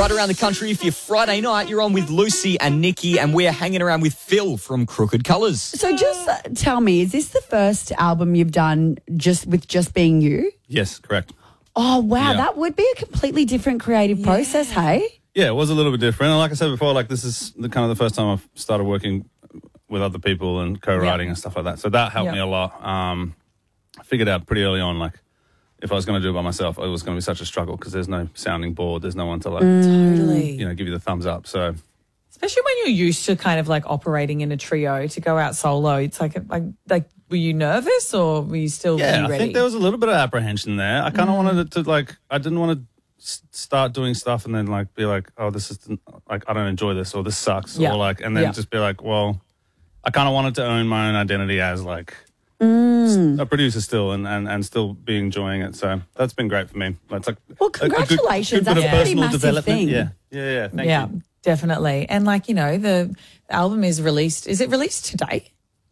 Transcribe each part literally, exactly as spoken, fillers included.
Right around the country for your Friday night, you're on with Lucy and Nikki, and we're hanging around with Phil from Crooked Colours. So just uh, tell me, is this the first album you've done just with just being you? Yes, correct. Oh, wow. Yeah. That would be a completely different creative yeah. process, hey? Yeah, it was a little bit different. And like I said before, like this is the kind of the first time I've started working with other people and co-writing yep. and stuff like that. So that helped yep. me a lot. Um, I figured out pretty early on, like, if I was going to do it by myself, it was going to be such a struggle because there's no sounding board. There's no one to, like, totally. you know, give you the thumbs up. So, especially when you're used to kind of like operating in a trio, to go out solo, it's like, like, like, were you nervous or were you still yeah, ready? I think there was a little bit of apprehension there. I kind of mm. wanted it to, like, I didn't want to s- start doing stuff and then, like, be like, oh, this is, like, I don't enjoy this or this sucks. Yeah. Or, like, and then yeah. just be like, well, I kind of wanted to own my own identity as, like, Mm. a producer still and, and, and still be enjoying it. So that's been great for me. It's like well, congratulations. A, a good, good that's bit a of pretty personal massive development. thing. Yeah, yeah, yeah. Thank yeah, you. definitely. And like, you know, the album is released. Is it released today?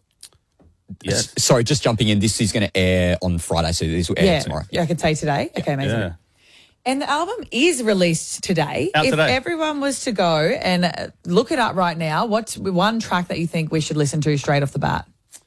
Yes. Sorry, just jumping in. This is going to air on Friday, so this will air yeah. tomorrow. Yeah, I could say today. Okay, amazing. Yeah. And the album is released today. Out if today. everyone was to go and uh, look it up right now, what's one track that you think we should listen to straight off the bat?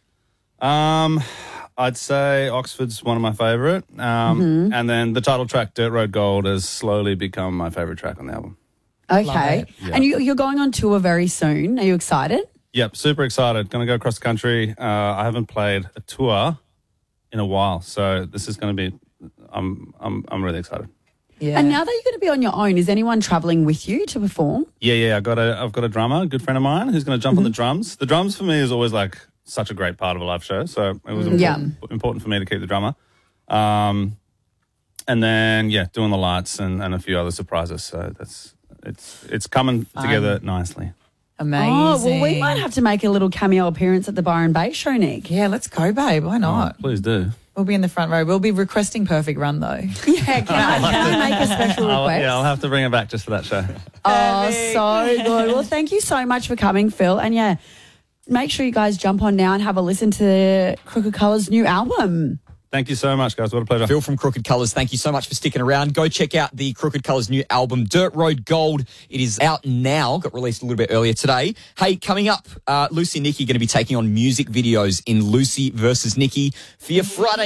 Um, I'd say Oxford's one of my favourite. Um, mm-hmm. And then the title track, Dirt Road Gold, has slowly become my favourite track on the album. Okay. Yeah. And you, you're going on tour very soon. Are you excited? Yep, super excited. Going to go across the country. Uh, I haven't played a tour in a while, so this is going to be, I'm, I'm, I'm really excited. Yeah. And now that you're going to be on your own, is anyone travelling with you to perform? Yeah, yeah. I got a, I've got a drummer, a good friend of mine, who's going to jump mm-hmm. on the drums. The drums for me is always like such a great part of a live show, so it was important, yeah. important for me to keep the drummer. Um, and then yeah, doing the lights and, and a few other surprises. So that's it's it's coming Fun. together nicely. Amazing. Oh, well, we might have to make a little cameo appearance at the Byron Bay show, Nick. Yeah, let's go, babe. Why not? Oh, please do. We'll be in the front row. We'll be requesting Perfect Run, though. Yeah, can I, can I make a special I'll, request? yeah, I'll have to bring it back just for that show. Oh, so good. Well, thank you so much for coming, Phil. And yeah, make sure you guys jump on now and have a listen to Crooked Colours' new album. Thank you so much, guys. What a pleasure. Phil from Crooked Colours, thank you so much for sticking around. Go check out the Crooked Colours' new album, Dirt Road Gold. It is out now, got released a little bit earlier today. Hey, coming up, uh, Lucy and Nikki are going to be taking on music videos in Lucy versus Nikki for your Friday